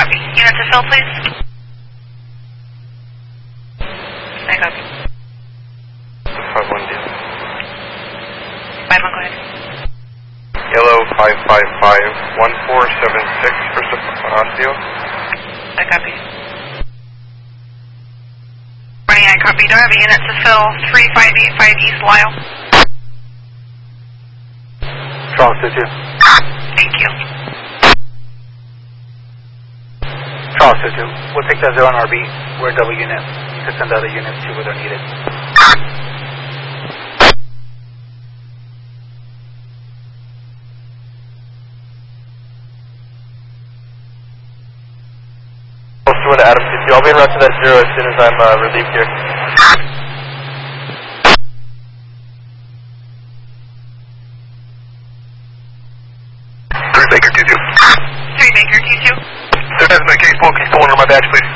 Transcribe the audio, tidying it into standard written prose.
copy. Unit to fill, please. I copy. 5-1 deal. 5-1, go ahead. Yellow 555-1476 for Steel. I copy. Running, I copy. Do I have a unit to fill 3585 East Lyle? Charles 22. Thank you. Charles 22. We'll take that 0 on RB. We're a double unit. You can send other units to where they're needed. To Adam 2. I'll be en route to that 0 as soon as I'm relieved here. 3 Baker 22. 3 Baker 22. Sir, has my case pull under my badge, please.